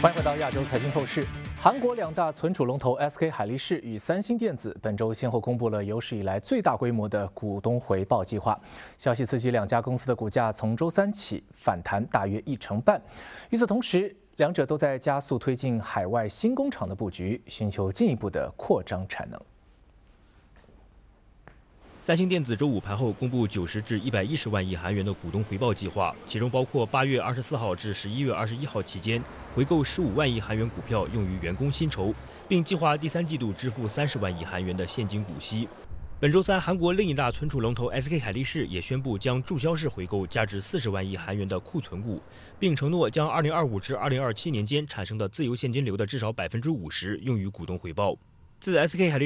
欢迎回到亚洲财经透视。韩国两大存储龙头 SK 海力士与三星电子本周先后公布了有史以来最大规模的股东回报计划，消息刺激两家公司的股价从周三起反弹大约1成半。与此同时，两者都在加速推进海外新工厂的布局，寻求进一步的扩张产能。 三星电子周五盘后公布90至110万亿韩元的股东回报计划，其中包括8月24号至11月21号期间回购15万亿韩元股票用于员工薪酬，并计划第3季度支付30万亿韩元的现金股息。本周三，韩国另一大存储龙头 SK 海力士也宣布将注销式回购价值40万亿韩元的库存股，并承诺将2025至2027年间产生的自由现金流的至少50%用于股东回报。自 SK 海力